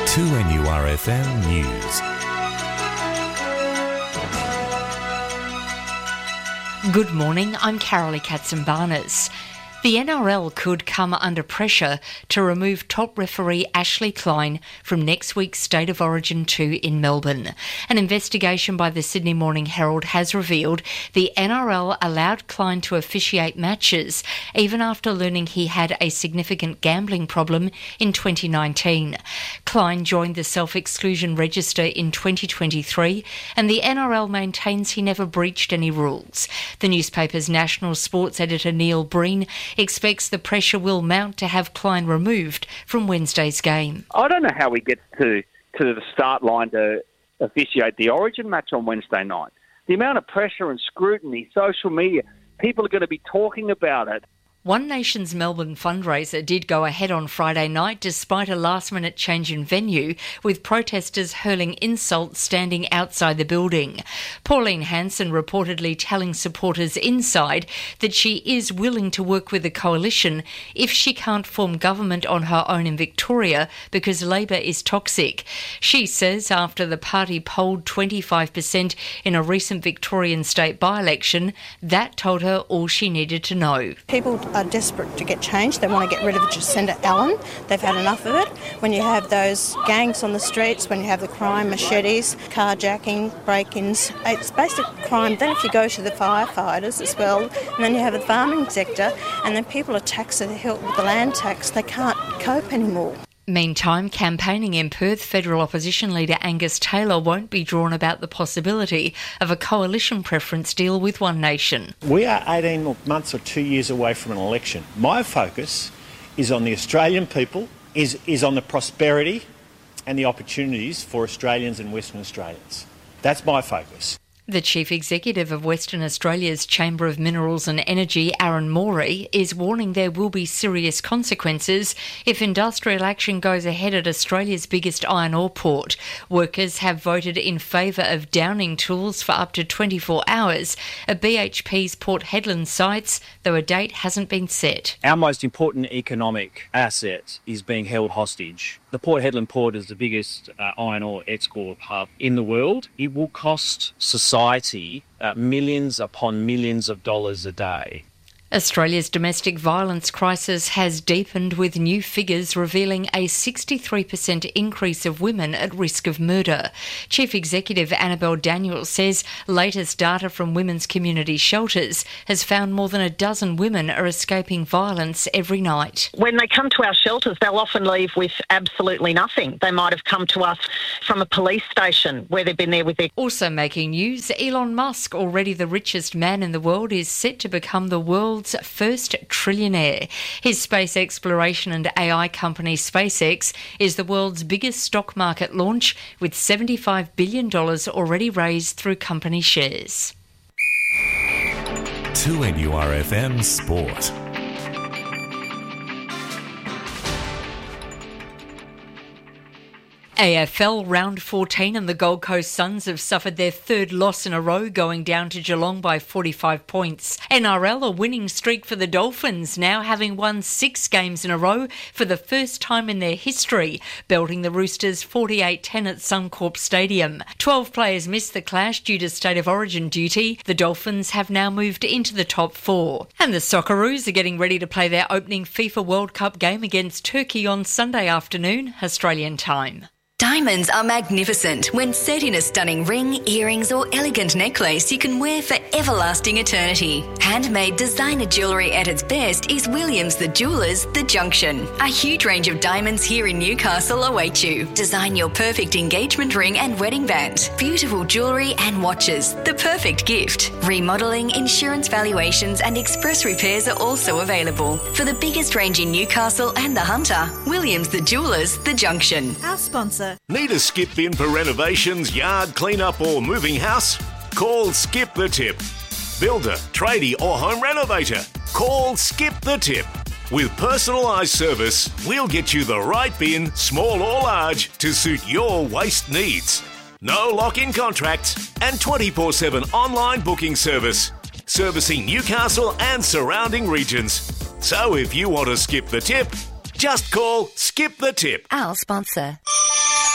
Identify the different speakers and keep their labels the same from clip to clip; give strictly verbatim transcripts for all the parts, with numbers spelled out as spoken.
Speaker 1: two N U R F M News.
Speaker 2: Good morning, I'm Carolee Katzenbarnes. The N R L could come under pressure to remove top referee Ashley Klein from next week's State of Origin two in Melbourne. An investigation by the Sydney Morning Herald has revealed the N R L allowed Klein to officiate matches even after learning he had a significant gambling problem in twenty nineteen. Klein joined the self-exclusion register in twenty twenty-three and the N R L maintains he never breached any rules. The newspaper's national sports editor Neil Breen expects the pressure will mount to have Klein removed from Wednesday's game.
Speaker 3: I don't know how he gets to, to the start line to officiate the Origin match on Wednesday night. The amount of pressure and scrutiny, social media, people are going to be talking about it.
Speaker 2: One Nation's Melbourne fundraiser did go ahead on Friday night despite a last-minute change in venue, with protesters hurling insults standing outside the building. Pauline Hanson reportedly telling supporters inside that she is willing to work with the coalition if she can't form government on her own in Victoria because Labor is toxic. She says after the party polled twenty-five percent in a recent Victorian state by-election, that told her all she needed to know.
Speaker 4: People are desperate to get change. They want to get rid of Jacinda Allen. They've had enough of it. When you have those gangs on the streets, when you have the crime, machetes, carjacking, break-ins, it's basic crime. Then if you go to the firefighters as well, and then you have the farming sector, and then people are taxed to the hilt with the land tax, they can't cope anymore.
Speaker 2: Meantime, campaigning in Perth, federal opposition leader Angus Taylor won't be drawn about the possibility of a coalition preference deal with One Nation.
Speaker 5: We are eighteen months or two years away from an election. My focus is on the Australian people, is, is on the prosperity and the opportunities for Australians and Western Australians. That's my focus.
Speaker 2: The Chief Executive of Western Australia's Chamber of Minerals and Energy, Aaron Morey, is warning there will be serious consequences if industrial action goes ahead at Australia's biggest iron ore port. Workers have voted in favour of downing tools for up to twenty-four hours at B H P's Port Hedland sites, though a date hasn't been set.
Speaker 6: Our most important economic asset is being held hostage. The Port Hedland port is the biggest uh, iron ore export hub in the world. It will cost society uh, millions upon millions of dollars a day.
Speaker 2: Australia's domestic violence crisis has deepened, with new figures revealing a sixty-three percent increase of women at risk of murder. Chief Executive Annabelle Daniels says latest data from women's community shelters has found more than a dozen women are escaping violence every night.
Speaker 7: When they come to our shelters, they'll often leave with absolutely nothing. They might have come to us from a police station where they've been there with their...
Speaker 2: Also making news, Elon Musk, already the richest man in the world, is set to become the world's first trillionaire. His space exploration and A I company SpaceX is the world's biggest stock market launch, with seventy-five billion dollars already raised through company shares.
Speaker 1: two N U R F M Sport.
Speaker 2: A F L Round fourteen and the Gold Coast Suns have suffered their third loss in a row, going down to Geelong by forty-five points. N R L, a winning streak for the Dolphins, now having won six games in a row for the first time in their history, belting the Roosters forty-eight ten at Suncorp Stadium. Twelve players missed the clash due to State of Origin duty. The Dolphins have now moved into the top four. And the Socceroos are getting ready to play their opening FIFA World Cup game against Turkey on Sunday afternoon, Australian time.
Speaker 8: Diamonds are magnificent when set in a stunning ring, earrings or elegant necklace you can wear for everlasting eternity. Handmade designer jewellery at its best is Williams the Jewellers The Junction. A huge range of diamonds here in Newcastle await you. Design your perfect engagement ring and wedding band. Beautiful jewellery and watches, the perfect gift. Remodelling, insurance valuations and express repairs are also available. For the biggest range in Newcastle and the Hunter, Williams the Jewellers The Junction.
Speaker 9: Our sponsor.
Speaker 10: Need a skip in for renovations, yard clean-up or moving house? Call Skip the Tip. Builder, tradie or home renovator, call Skip the Tip. With personalised service, we'll get you the right bin, small or large, to suit your waste needs. No lock-in contracts and twenty-four seven online booking service, servicing Newcastle and surrounding regions. So if you want to skip the tip, just call Skip the Tip.
Speaker 8: Our sponsor.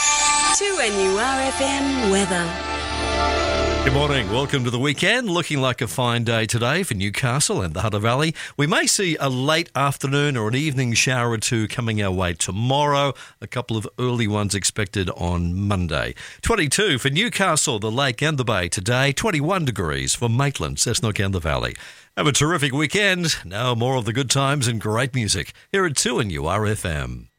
Speaker 9: two N U R F M weather.
Speaker 11: Good morning. Welcome to the weekend. Looking like a fine day today for Newcastle and the Hunter Valley. We may see a late afternoon or an evening shower or two coming our way tomorrow. A couple of early ones expected on Monday. twenty-two for Newcastle, the Lake and the Bay today. twenty-one degrees for Maitland, Cessnock and the Valley. Have a terrific weekend. Now more of the good times and great music here at two N U R F M.